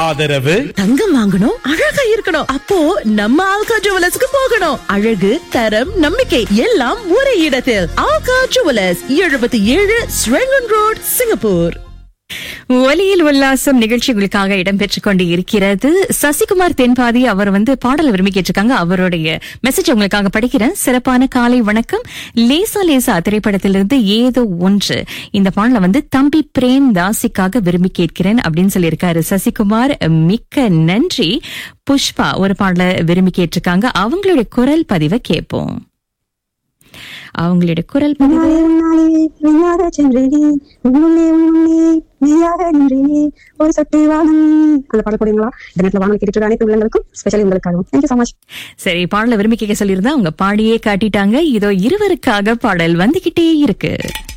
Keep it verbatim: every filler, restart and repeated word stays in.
ஆதரவு தங்கம் வாங்கணும், அழகா இருக்கணும். அப்போ நம்ம ஆல்கா ஜுவல்லர்ஸ்க்கு போகணும். அழகு, தரம், நம்பிக்கை எல்லாம் ஒரே இடத்தில். ஆல்கா ஜுவல்லர்ஸ், எழுபத்தி ஏழு ஸ்ரெங்கன் ரோட், சிங்கப்பூர். ஒலியில் உல்லாசம் நிகழ்ச்சிகளுக்காக இடம்பெற்றுக் கொண்டு இருக்கிறது. சசிகுமார் தென்பாதி அவர் வந்து பாடல் விரும்பி கேட்டிருக்காங்க. அவருடைய மெசேஜ் உங்களுக்காக படிக்கிறேன். சிறப்பான காலை வணக்கம். லேசா லேசா திரைப்படத்திலிருந்து ஏதோ ஒன்று, இந்த பாடலை வந்து தம்பி பிரேம் தாசிக்காக விரும்பி கேட்கிறேன் அப்படின்னு சொல்லியிருக்காரு சசிகுமார். மிக்க நன்றி. புஷ்பா ஒரு பாடலை விரும்பி கேட்டிருக்காங்க. அவங்களுடைய குரல் பதிவை கேட்போம். அவங்களுடைய குரல் பதிவு ஒரு சொட்டு வானம் அந்த பாடல் போடுங்களா? இந்த நேரத்தில் வானம் கேட்டு அனைத்து உள்ளங்களுக்கும் ஸ்பெஷலி உங்களுக்காகவும். Thank you so much. சரி, பாடலை விரும்பி கேட்க சொல்லியிருந்தா அவங்க பாடியே காட்டிட்டாங்க. இதோ இருவருக்காக பாடல் வந்துகிட்டே இருக்கு.